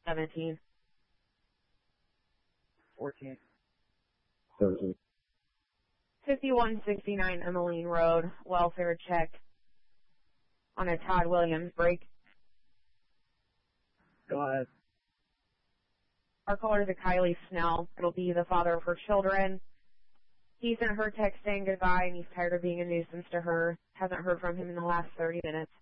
17. 14. 13. 5169 Emmeline Road, welfare check on a Todd Williams break. Go ahead. Our caller is a Kylie Snell. It'll be the father of her children. He sent her text saying goodbye and he's tired of being a nuisance to her. Hasn't heard from him in the last 30 minutes.